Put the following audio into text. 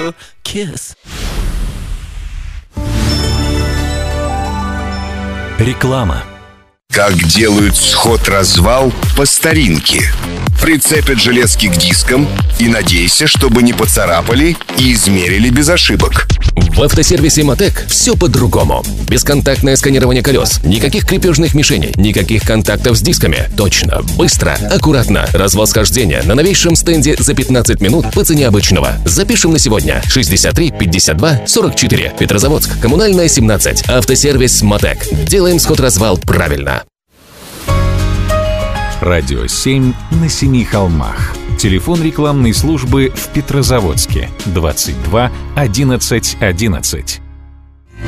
Kiss. Реклама. Как делают сход-развал по старинке. Прицепят железки к дискам и надейся, чтобы не поцарапали и измерили без ошибок. В автосервисе Мотек все по-другому. Бесконтактное сканирование колес, никаких крепежных мишеней, никаких контактов с дисками. Точно, быстро, аккуратно. Развал схождения на новейшем стенде за 15 минут по цене обычного. Запишем на сегодня. 63 52 44. Петрозаводск. Коммунальная, 17. Автосервис Мотек. Делаем сход-развал правильно. Радио 7 на семи холмах. Телефон рекламной службы в Петрозаводске 22 11 11.